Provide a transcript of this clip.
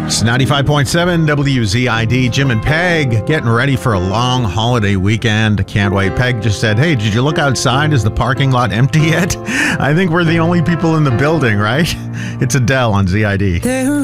It's 95.7 WZID. Jim and Peg getting ready for a long holiday weekend. Can't wait. Peg just said, hey, did you look outside? Is the parking lot empty yet? I think we're the only people in the building, right? It's Adele on ZID.